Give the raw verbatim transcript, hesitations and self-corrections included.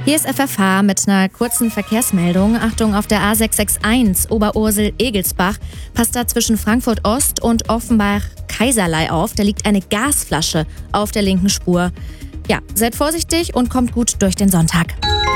Hier ist F F H mit einer kurzen Verkehrsmeldung. Achtung, auf der A sechs sechs eins Oberursel-Egelsbach passt da zwischen Frankfurt Ost und Offenbach-Kaiserlei auf. Da liegt eine Gasflasche auf der linken Spur. Ja, seid vorsichtig und kommt gut durch den Sonntag.